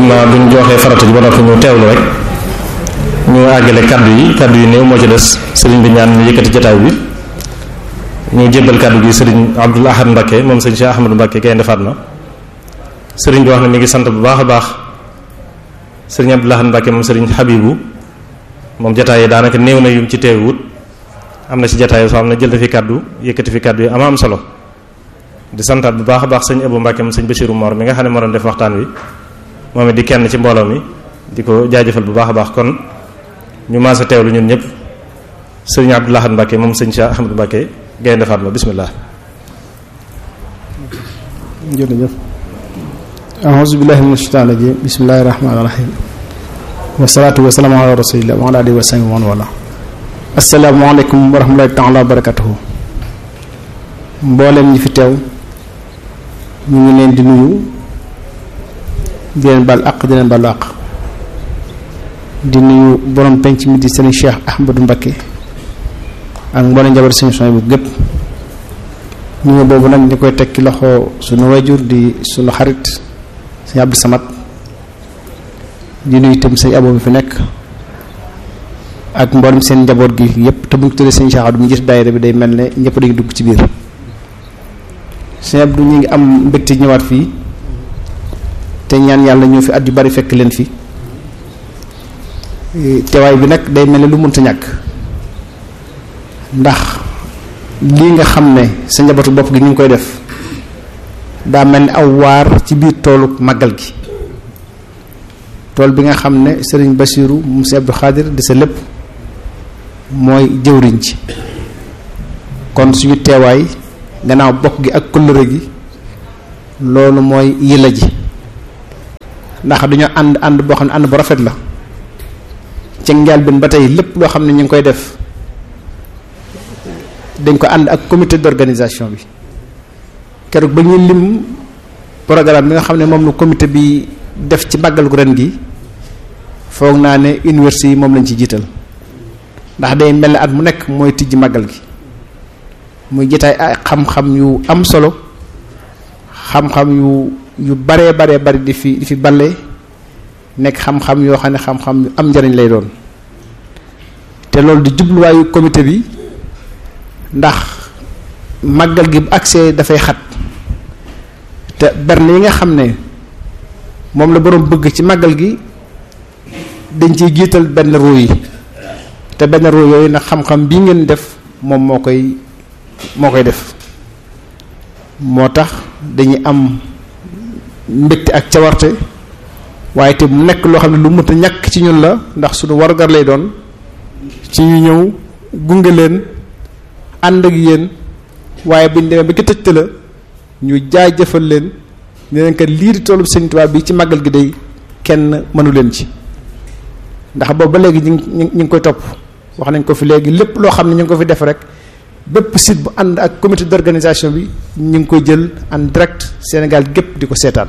xam naa buñ joxee farata ji ba noppi ñu teewlu rek ñu àggale kaddu yi néew moo ci des sëriñ bi ñaan ñu yëkkati jotaay bi ñu jébbal kaddu gi sëriñ Abdul Ahad Mbacké moom sëriñ Cheikh Ahmadou Mbacké Gaynde Fatma sëriñ bi wax ne mi ngi sant bu baax a baax sëriñ Abdul Ahad Mbacké moom sëriñ Habibu moom jotaay yi daanaka néew na yum ci teewut am na ci jotaay soo xam ne jël na fi kaddu yëkkati fi kaddu yi am solo di santaat bu baax a baax sëñ Abou Mbacké moom sëñ Bassirou Mor mi nga xam ne moo doon def waxtaan wi moom it di kenn ci mbooloo mi di ko jaajëfal bu baax a baax kon ñu maasa teewlu ñun ñëpp sëriñ Abdul Ahad Mbacké moom sëñ Cheikh Ahmadou Mbacké Gaynde Fatma bismillah. jërëjëf a'uuzu billahi minash shaytaanir rajiim bismillahir rahmaanir rahiim wasalaatu wasalaamu ala rasulillah wa ala alihi wa sahbihi wa man wala assalaamu aleykum wa rahmatullahi ta'ala wa barakatuhu mboolem ñi fi teew ñu ngi leen di nuyu di leen baal àq di leen baalu àq di nuyu borom penc mi di sëriñ Cheikh Ahmadou Mbacké ak mboolem njaboot suñu soñ bu gépp nuyu boobu nag ñu koy tekki loxo suñu wayjur di suñu xarit sëñ Abdou Samad di nuyu itam sëñ Abo bi fi nekk ak mboolem seen njaboot gi yépp te bu ñu tuddee sëñ Cheikh Abdou mu jiite daayira bi day mel ne ñëpp dañu dugg ci biir sëñ Abdou ñu ngi am mbégte ñëwaat fii te ñaan yàlla ñëw fi at yu bari fekk leen fi teewaay bi nag day mel ne lu mënta ñàkk ndax lii nga xam ne sa njabootu bopp gi ñu ngi koy def daa mel ni aw waar ci biir toolu màggal gi tool bi nga xam ne sëriñ Bassirou monsieur Abdou Khadir di sa lépp mooy jëwriñ ci kon suñu teewaay gannaaw bokk gi ak kóllëre gi loolu mooy yilla ji ndax dañoo ànd boo xam ne ànd bu rafet la ci njëlbéen ba tey lépp loo xam ne ñu ngi koy def dañ ko ànd ak comité d'organisation bi keroog ba ñuy lim programme bi nga xam ne moom la comité bi def ci màggal gu ren gi foog naa ne université yi moom lañ ci jiital ndax day mel ne at mu nekk mooy tijji màggal gi muy jotaay ay xam-xam yu am solo xam-xam yu baree bari di fi balle nekk xam-xam yoo xam ne xam-xam yu am njariñ lay doon te loolu di jubluwaayu comité bi ndax màggal gi bu accès dafay xat te berne yi nga xam ne moom la boroom bëgg ci màggal gi dañ ciy jiital benn ruu yi te benn ruu yooyu nag xam-xam bii ngeen def moom moo koy def moo tax dañuy am mbégte ak cawarte waaye te mu nekk loo xam ne lu mënta ñàkk ci ñun la ndax suñu wargar lay doon ci ñu ñëw gunge leen ànd ak yéen waaye buñ demee ba ki tëjte la ñu jaajëfal leen ne leen kat lii di toolu Sëriñ Tuubaa bi ci màggal gi day kenn mënu leen ci ndax boobu ba léegi ñu ngi koy topp wax nañ ko fi léegi lépp loo xam ne ñu ngi ko fi def rek bépp site bu ànd ak comité d'organisation bi ñu ngi koy jël en direct Sénégal gépp di ko seetaan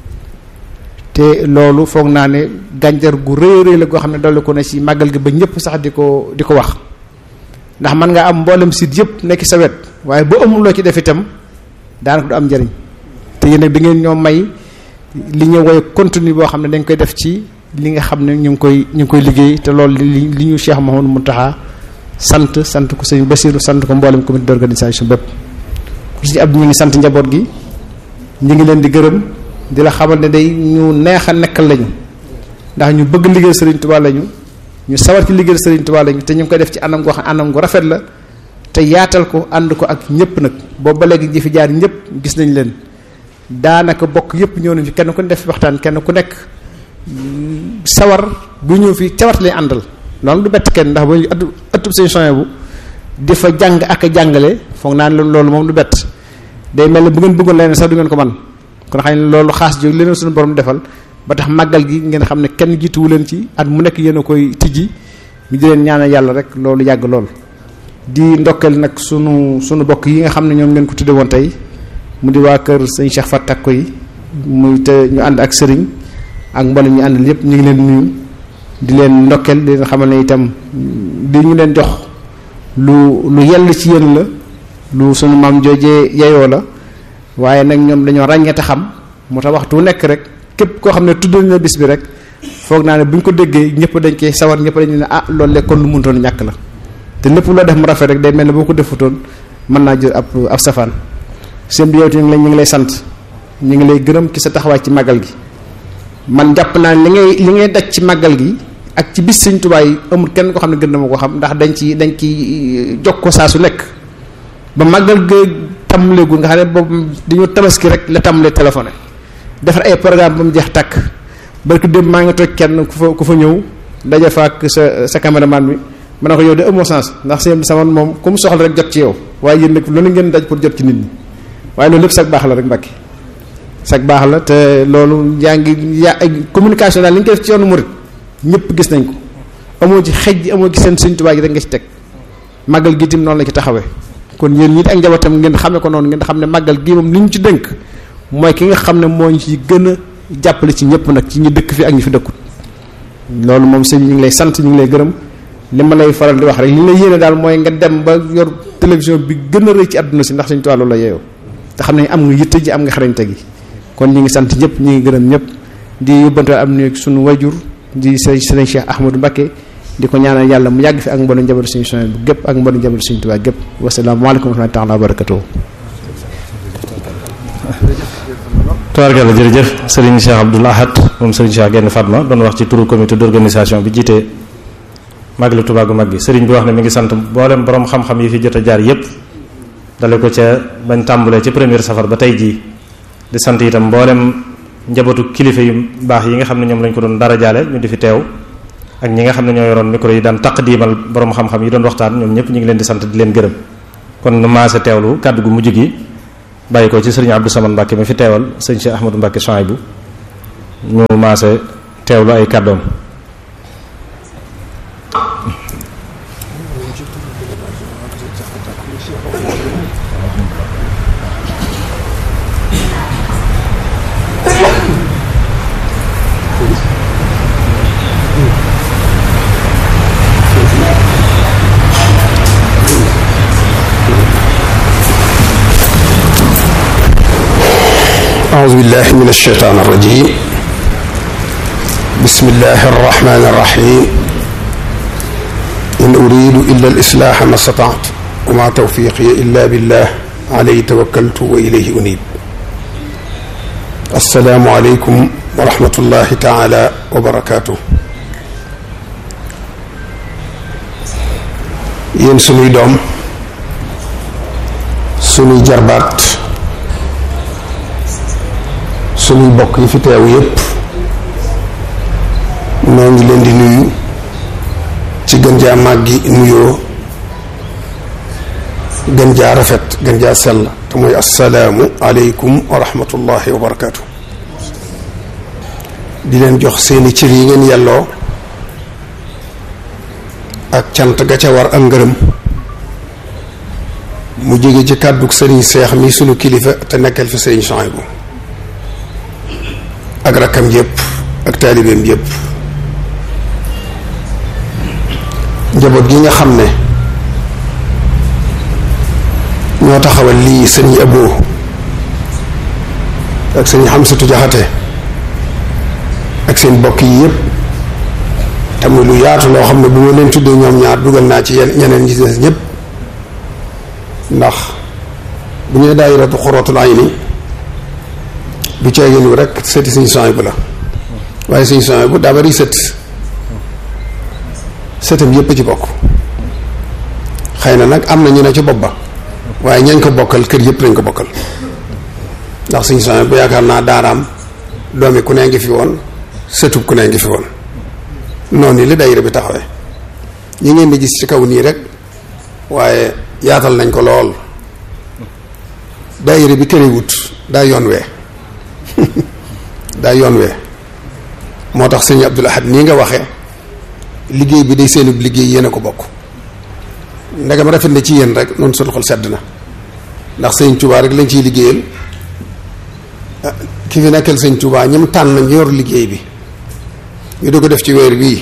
te loolu foog naa ne gànjar gu rëy la goo xam ne dolli ko ne ci màggal gi ba ñëpp sax di ko wax ndax mën nga am mboolem site yëpp nekk sa wet waaye boo amul loo ci def itam daanaka du am njariñ te yéen nag da ngeen ñoo may li ñu woy contenu boo xam ne dañ koy def ci li nga xam ne ñu ngi koy liggéey te loolu li ñu Cheikh Mouhamadou Mountakha sant ko sëñ Bassirou sant ko mboolem comité d'organisation bépp ci ab ñu ngi sant njaboot gi ñu ngi leen di gërëm di la xamal ne day ñu neex a nekkal lañu ndax ñu bëgg liggéey Serigne Touba lañu ñu sawar ci liggéey Serigne Touba lañu te ñu ngi koy def ci anam goo xam anam gu rafet la te yaatal ko ànd ko ak ñëpp nag boobu ba léegi ji fi jaar ñëpp gis nañ leen daanaka bokk yëpp ñëw nañ fi kenn ku ne def waxtaan kenn ku nekk sawar bu ñëw fi cawart lay àndal loolu du bett kenn ndax ba ñu ëttub seen soin bu di fa jàng ak a jàngale foog naa ne loolu moom du bett day mel ne bu ngeen bëggoon leneen sax du ngeen ko man kon xam ne loolu xaas jóg leneen suñu borom defal ba tax màggal gi ngeen xam ne kenn jiituwu leen ci at mu nekk yéen a koy tijji ñu di leen ñaanal yàlla rek loolu yàgg lool di ndokkeel nag sunu bokk yi nga xam ne ñoom ngeen ko tudde woon tey mu di waa kër sëñ Cheikh Fatak yi muy te ñu ànd ak sëriñ ak mboolem ñu àndal yépp ñu ngi leen nuyu di leen ndokkeel di leen xamal ne itam di ñu leen jox lu yell ci yéen la lu sunu maam joojee yeyoo la waaye nag ñoom dañoo ràññeete xam moo tax waxtu nekk rek képp képp koo xam ne tuddal na bis bi rek foog naa ne bu ñu ko déggee ñëpp dañ koy sawar ñëpp dañu ne ah loolu lekkoon lu mënutoon ñàkk la te lépp loo def mu rafet rek day mel ne boo ko defutoon mën naa jël ab safaan. seen bi yow ñu ngi lay sant ñu ngi lay gërëm ci sa taxawaay ci màggal gi man jàpp naa ne li ngay daj ci màggal gi ak ci bis Sëñ Tuubaa yi amul kenn koo xam ne gën na ma ko xam ndax dañ ci jog ko saa su nekk ba màggal ga tàmbaleegu nga xam ne boobu dañoo tabaski rek la tàmbalee téléphoné defar ay programme ba mu jeex tàkk barki démb maa ngi toj kenn ku fa ñëw daje fa ak sa caméraman bi ma ne ko yow de amoo sens ndax seen sama moom ku mu soxla rek jot ci yow waaye yéen nag loolu ngeen daj pour jot ci nit ñi waaye loolu lépp sag baax la rek Mbàkke sag baax la te loolu communication daal li ñu koy def ci yoonu murit ñëpp gis nañ ko amoo ci xej ji amoo ci seen Sëñ Tuubaa gi rek nga ci teg màggal gi itam noonu la ci taxawee kon yéen ñi ak njabootam ngeen xamee ko noonu ngeen xam ne màggal gi moom li ñu ci dënk mooy ki nga xam ne moo ñu ci gën a jàppale ci ñëpp nag ci ñi dëkk fi ak ñi fi dëkkut loolu moom sëñ ñu ngi lay sant ñu ngi lay gërëm li ma lay faral di wax rek li lay yéene daal mooy nga dem ba yor télévision bi gën a rëy ci àdduna si ndax Sëñ Tuubaa loolu la yeeyoo te xam ne am nga yitte ji am nga xarañte gi kon ñu ngi sant ñëpp ñu ngi gërëm ñëpp di yóbbante am nuyu suñu wajur di sëriñ Cheikh Ahmadou Mbacké di ko ñaanal yàlla mu yàgg fi ak mboolem njabootu Sëñ Suhaybu bu gépp ak mboolem njabootu Sëñ Tuubaa gépp wasalaamaaleykum wa rahmatullaahi wa barakaatuh. Tubaarkalla jërëjëf Serigne Cheikh Abdoul Ahad moom Serigne Cheikh Gaïndé Fatma doon wax ci turu comité d'organisation bi jiite Màggalu Tuubaa gu mag gi Serigne bi wax ne mi ngi sant mboolem borom xam-xam yi fi jot a jaar yépp dale ko ca bañ tàmbalee ci première safar ba tey jii di sant itam mboolem njabootu kilifa yu baax yi nga xam ne ñoom lañ ko doon dara jaale ñu di fi teew ak ñi nga xam ne ñoo yoroon micro yi daan taqdiimal borom xam-xam yi doon waxtaan ñoom ñëpp ñu ngi leen di sant di leen gërëm kon nu maase teewlu kàddu gu mujj gi bàyyi ko ci sëriñ Abdou Samad Mbàkke mi fi teewal sëñ Cheikh Ahmadou Mbàkke Souhaïbou ñu maase teewlu ay kàddoom. أعوذ بالله من الشيطان الرجيم بسم الله الرحمن الرحيم إن أريد إلا الإصلاح ما استطعت وما توفيقي إلا بالله عليه توكلت وإليه أنيب السلام عليكم ورحمة الله تعالى وبركاته yéen sunuy doom sunuy jarbaat sunuy bokk yi fi teew yépp noo ngi leen di nuyu ci gën jaa màggi nuyoo gën jaa rafet gën jaa sell te mooy assalaamu aleykum wa rahmatullahi wa barakaatu di leen jox seeni cër yi ngeen yelloo ak cant ga ca war ak ngërëm mu jóge ci kàddug sëriñ Seex mi sunu kilifa te nekkal fi sëriñ Souhaïbou ak rakkam yépp ak taalibeem yépp njaboot gi nga xam ne ñoo taxawal lii sëriñ Abo ak sëriñ Xamsatu Jaxate ak seen bokk yi yépp tamit lu yaatu loo xam ne bu ma leen tuddee ñoom ñaar dugal naa ci ñeneen ñi des ñépp ndax bu ñuy daayiratu Xurratul Ayni du ceeginu rek sëti Sëñ Souhaïbou la waaye Sëñ Souhaïbou daa bari sëtam yépp ci bokk xëy na nag am na ñu ne ci bopp ba waaye ñañ ko bokkal kër yépp lañ ko bokkal ndax Sëñ Souhaïbou yaakaar naa daaraam doomi ku ne ngi fi woon sëtub ku ne ngi fi woon noonu li daayira bi taxawee ñi ngeen di gis ci kaw nii rek waaye yaatal nañ ko lool daayira bi tëriwut daa yoon wee daa yoon wee moo tax sëñ Abdul Ahad nii nga waxe liggéey bi day seenub liggéey yéen a ko bokk ndegam rafet na ci yéen rek noonu sunu xol sedd na ndax sëñ Touba rek lañ ciy liggéeyal ki fi nekkal sëñ Touba ñim tànn ñu yor liggéey bi ñu di ko def ci weer bii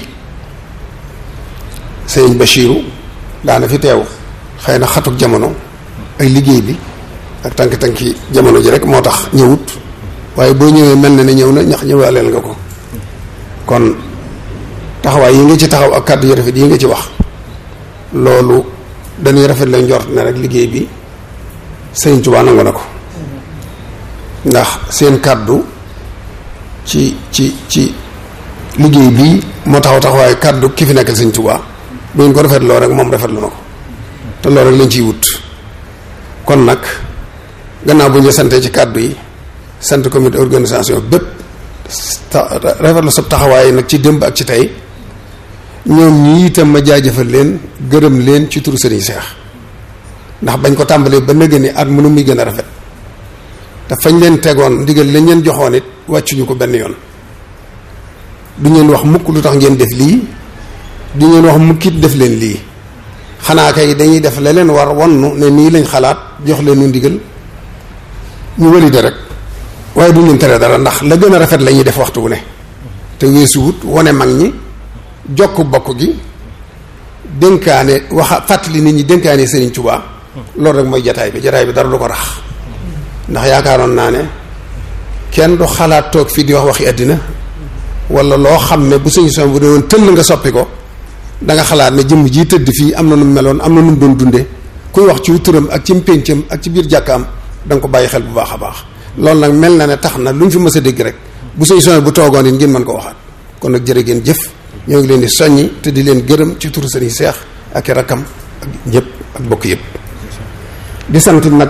sëñ Bachiru daana fi teew xëy na xatuk jamono ak liggéey bi ak tànk-tànki jamono ji rek moo tax ñëwut waaye boo ñëwee mel na ne ñëw na ñax ñëwaaleel nga ko. kon taxawaay yi nga ci taxaw ak kàddu yu rafet yi nga ci wax loolu dañuy rafet la njort ne rek liggéey bi Sëriñ Tuubaa nangu na ko ndax seen kàddu ci liggéey bi moo taxawaay kàddu ki fi nekkal Sëriñ Tuubaa bu ngeen ko rafetloo rek moom rafetlu na ko te loolu rek lañ ciy wut. kon nag gannaaw bu ñu santee ci kàddu yi sant comité organisation bépp rafetlu sa taxawaay nag ci démb ak ci tey ñoom ñi itam ma jaajëfal leen gërëm leen ci turu Sëriñ Seex ndax bañ ko tàmbalee ba nëgë ni at mënu muy gën a rafet te fañ leen tegoon ndigal lañ leen joxoon it wàccuñu ko benn yoon. du ngeen wax mukk lu tax ngeen def lii du ngeen wax mukkit def leen lii xanaa kay dañuy def la leen war wonnu ne nii lañ xalaat jox leen nu ndigal ñu walide rek waaye duñ leen tere dara ndax la gën a rafet la ñuy def waxtu wu ne te weesuwut wone mag ñi jokk bokk gi dénkaane waxa fàttali nit ñi dénkaane Sëriñ Tuubaa loolu rek mooy jataay bi dara lu ko rax ndax yaakaaroon naa ne kenn du xalaat toog fii di wax waxi àddina wala loo xam ne bu suñu son bu dee woon tëll nga soppi ko da nga xalaat ne jëmm ji tëdd fii am na nu meloon am na nu mu doon dunde kuy wax ci turam ak ci péncam ak ci biir jàkkaam da nga ko bàyyi xel bu baax a baax loolu nag mel na ne tax na lu ñu fi mës a dégg rek bu suñu son bu toogoon it ngeen mën ko waxaat kon nag jërë ngeen jëf ñoo ngi leen di soññi te di leen gërëm ci turu Sëriñ Seex ak i rakkam ak ñëpp ak bokk yëpp di sant nag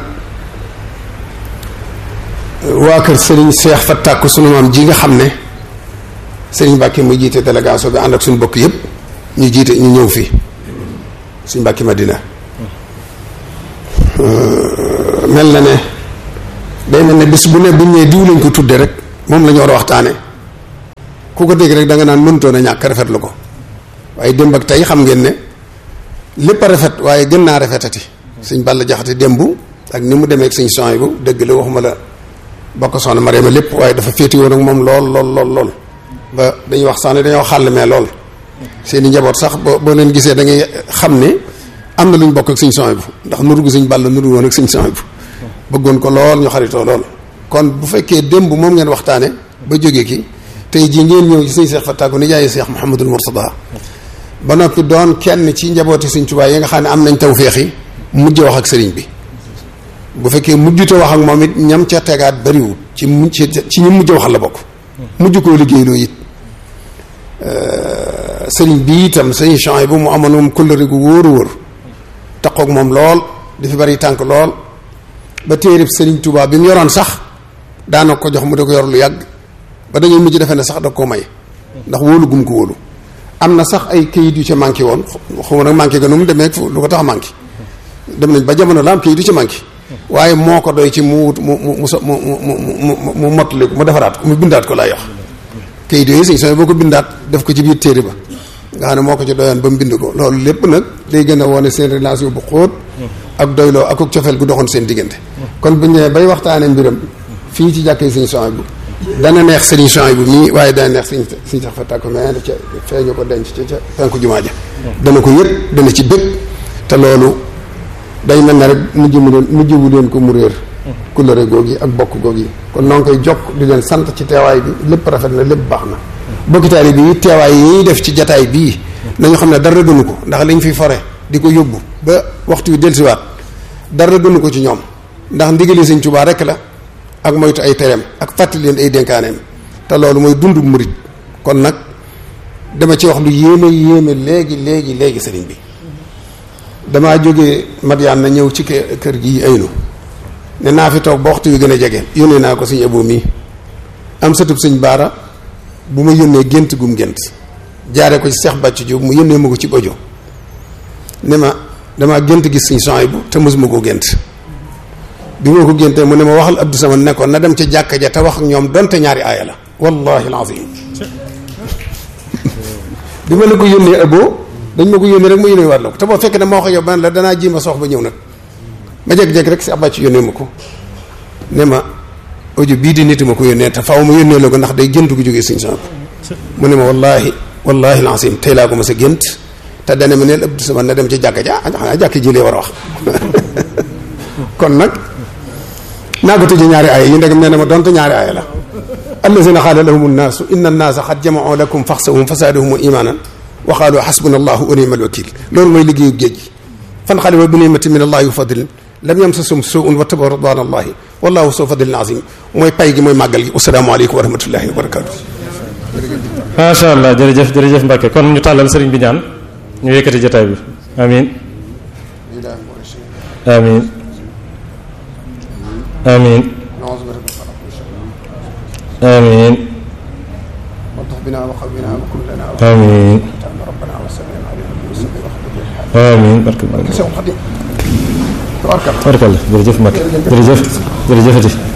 waa kër Sëriñ Seex fa tàkku sunu maam ji nga xam ne Sëriñ Mbàkke muy jiite délégation bi ànd ak suñu bokk yëpp ñu ñëw fii suñu Mbàkke Madina mel na ne day mel ne bis bu ne buñ nee diw lañ ko tudde rek moom la ñu war a waxtaane ku ko dégg rek da nga naan mënutoon a ñàkk rafetlu ko waaye démb ak tey xam ngeen ne lépp a rafet waaye gën naa rafetati suñ Balla Jaxate démb ak ni mu demee ak suñ son bu dëgg la waxuma la bokk soxna Mariama lépp waaye dafa féeti woon ak moom lool ba dañuy wax sax ne dañoo xàllmee lool seen i njaboot sax boo leen gisee da ngay xam ne am na lu ñu bokk ak suñ son bu ndax nuru gi suñ Balla nuru woon ak suñ son bu bëggoon ko lool ñu xaritoo lool kon bu fekkee démb moom ngeen waxtaane ba jógee ki tey jii ngeen ñëw ci sëñ Seex Fattaaku ni jaaye Seex Muhammadul Murtadaa ba noppi doon kenn ci njabooti Sëriñ Tuubaa yi nga xam ne am nañ tawféex yi mujj wax ak sëriñ bi bu fekkee mujjute wax ak moom it ñam ca tegaat bariwul ci ñi mujj waxal la bokk mujj koo liggéey loo it sëriñ bi itam sëriñ Chouaïb bu mu amoon moom kóllëre gu wóor taqoog moom lool di fi bari tànk lool ba téereb Sëriñ Tuubaa bi mu yoroon sax daana ko jox mu da ko yor lu yàgg ba dañuy mujj defe ne sax da koo may ndax wóolu gum ko wóolu am na sax ay kayit yu ca manqué woon xaw nag manqué ga nu mu demee lu ko tax a manqué dem nañ ba jamono la am kayit yu ca manqué waaye moo ko doy ci mu wut mu mottali mu defaraat ko mu bindaat ko laay wax kayit yooyu suñ soo boo ko bindaat def ko ci biir téere ba nga xam ne moo ko ci doyoon ba mu bind ko loolu lépp nag day gën a wone seen relation bu xóot ak doyloo ak cofeel gu doxoon seen diggante kon bu ñëwee bay waxtaanee mbiram fii ci jàkkee Sëriñ Chouaïb bu dana neex Sëriñ Chouaïb bu mii waaye dana neex Sëriñ Seex Fattaaku mais daf ca feeñu ko denc ca penku jumaa ja dana ko yëg dana ci bëgg te loolu day mel ne rek mujjwu leen ko mu réer couleur googi ak bokk googi kon noo ngi koy jokk di leen sant ci teewaay bi lépp rafet na lépp baax na bokkitaali bi teewaay yi ñuy def ci jataay bii nañu xam ne dara gënu ko ndax liñ fi fore di ko yóbbu ba waxtu wi dellusiwaat dara gënu ko ci ñoom ndax ndigali Sëriñ Tuubaa rek la ak moytu ay tereem ak fàttali leen ay dénkaaneem te loolu mooy dundu murit kon nag dama ci wax lu yéeme léegi sëriñ bi damaa jógee Madiane na ñëw ci kër gi aynu ne naa fi toog ba waxtu wi gën a jege yónnee naa ko Sëriñ Abo mi am satub Sëriñ Baara bu ma yónnee gént gum gént jaaree ko ci Seex Bàcc Jóob mu yónnee ma ko ci audio ne ma damaa gént gis Sëriñ Chouaïb te mosuma koo gént bi ma ko géntee mu ne ma waxal Abdou Samad nekkoon na dem ca jàkka ja te wax ak ñoom donte ñaari aaya la wallahi alazim bi ma la ko yónnee Abo dañ ma ko yónnee rek ma yónnee waat la ko te boo fekkee ne ma wax ak yow ban la danaa ji ma sox ba ñëw nag ma jeg-jeg rek si abàcc yónnee ma ko ne ma audio bii di nit ma ko yónnee te faaw ma yónnee la ko ndax day gént gu jógee Sëriñ Chouaïb mu ne ma wallahi alazim tey laa ko ma sa gént te dane ma neel Abdou Samad na dem ca jàkka ja xanaa jàkka ji lee war a wax kon nag naa ko tëjee ñaari aaya yi ndegam nee na ma donte ñaari aaya la allazina qaala lahum nnaasu inna annaasa qad jama'u lakum faxsahum fasaadahum imaanan wa qaalu xasbuna allahu wa ni'mal wakiil loolu mooy liggéeyu géej gi fanqalabu bi ni'matin min allahi wa fadlin lam yamsashum suu'un wattaba'u ridwaana allahi wallahu zu fadlin aziim mooy pay gi mooy màggal gi assalaamu aleykum wa rahmatullahi wa barakaatu. macha allah jërëjëf jërëjëf Mbacke kon ñu tàllal sëriñ bi ñaan ñu yëkkati jotaay bi amiin amiin amiin amiin amiin amiin barke jërëjëf Mbacke jërëjëf jërëjëfati